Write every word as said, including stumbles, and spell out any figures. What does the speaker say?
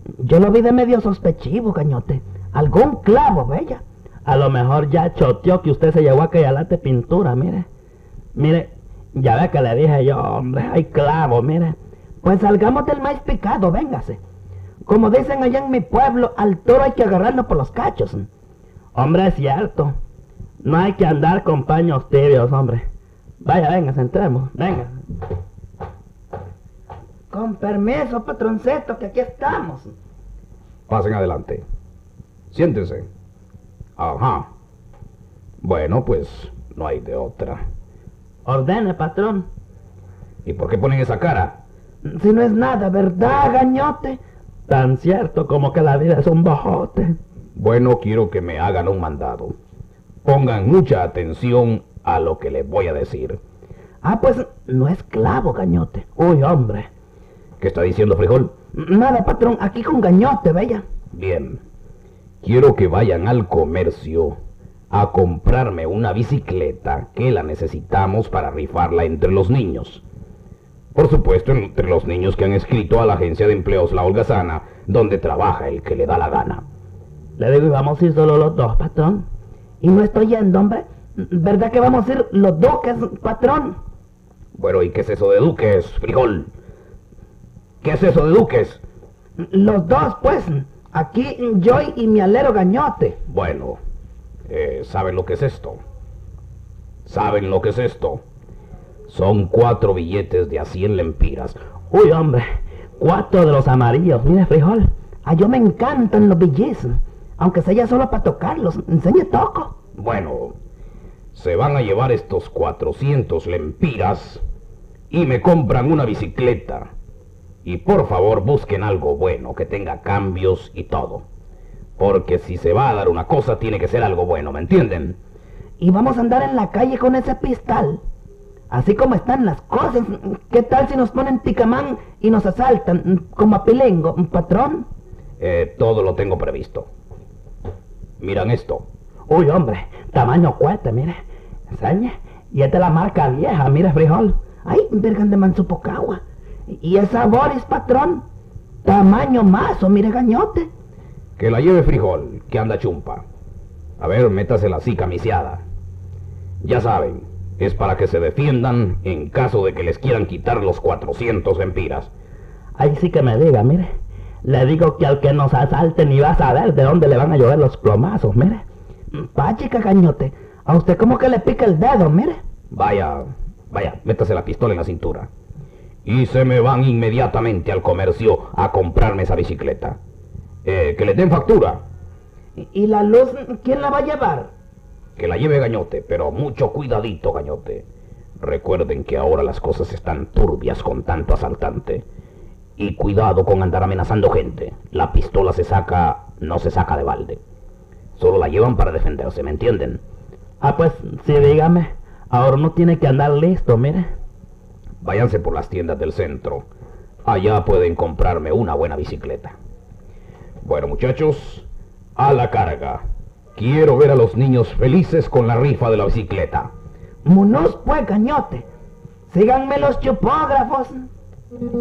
Yo lo vi de medio sospechivo, Cañote. Algún clavo, bella. A lo mejor ya choteó que usted se llevó aquella lata de pintura, mire. Mire, ya ve que le dije yo, hombre, hay clavo, mire. Pues salgamos del maíz picado, véngase. Como dicen allá en mi pueblo, al toro hay que agarrarlo por los cachos. Hombre, es cierto. No hay que andar con paños tibios, hombre. Vaya, venga, entremos, venga. Con permiso, patroncito, que aquí estamos. Pasen adelante. Siéntense. Ajá. Bueno, pues no hay de otra. Ordene, patrón. ¿Y por qué ponen esa cara? Si no es nada, ¿verdad, Gañote? Tan cierto como que la vida es un bojote. Bueno, quiero que me hagan un mandado. Pongan mucha atención a lo que les voy a decir. Ah, pues no es clavo, Gañote. Uy, hombre. ¿Qué está diciendo, Frijol? Nada, patrón, aquí con Gañote, bella. Bien. Quiero que vayan al comercio a comprarme una bicicleta que la necesitamos para rifarla entre los niños. Por supuesto, entre los niños que han escrito a la agencia de empleos La Holgazana, donde trabaja el que le da la gana. Le digo, ¿y vamos a ir solo los dos, patrón? Y no estoy yendo, hombre. ¿Verdad que vamos a ir los duques, patrón? Bueno, ¿y qué es eso de duques, Frijol? ¿Qué es eso de duques? Los dos, pues. Aquí yo y mi alero Gañote. Bueno, eh, ¿saben lo que es esto? ¿Saben lo que es esto? Son cuatro billetes de a cien lempiras. Uy, hombre, cuatro de los amarillos. Mire, Frijol, a yo me encantan los billetes. Aunque sea solo para tocarlos. Enseñe toco. Bueno, se van a llevar estos cuatrocientos lempiras y me compran una bicicleta. Y por favor busquen algo bueno, que tenga cambios y todo. Porque si se va a dar una cosa, tiene que ser algo bueno, ¿me entienden? Y vamos a andar en la calle con ese pistal. Así como están las cosas, ¿qué tal si nos ponen ticamán y nos asaltan, como a Pilengo, patrón? Eh, todo lo tengo previsto. Miran esto. Uy, hombre, tamaño cohete, mire. Enseñe. Y esta es la marca vieja, mire, Frijol. Ay, vergan de Mansupocagua. Y esa Boris, patrón, tamaño mazo, mire, Gañote. Que la lleve, Frijol, que anda chumpa. A ver, métasela así, camiseada. Ya saben, es para que se defiendan en caso de que les quieran quitar los cuatrocientos lempiras. Ahí sí que me diga, mire. Le digo que al que nos asalte ni va a saber de dónde le van a llover los plomazos, mire. Pachica, Gañote, a usted como que le pica el dedo, mire. Vaya, vaya, métase la pistola en la cintura. Y se me van inmediatamente al comercio a comprarme esa bicicleta. Eh, que les den factura. ¿Y la luz quién la va a llevar? Que la lleve Gañote, pero mucho cuidadito, Gañote. Recuerden que ahora las cosas están turbias con tanto asaltante. Y cuidado con andar amenazando gente. La pistola se saca, no se saca de balde. Solo la llevan para defenderse, ¿me entienden? Ah, pues, sí, dígame. Ahora no tiene que andar listo, mire. Váyanse por las tiendas del centro. Allá pueden comprarme una buena bicicleta. Bueno, muchachos, a la carga. Quiero ver a los niños felices con la rifa de la bicicleta. Munos, pues, Gañote. Síganme los chupógrafos.